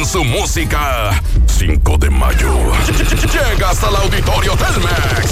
con su música. 5 de mayo. Llega hasta el Auditorio Telmex.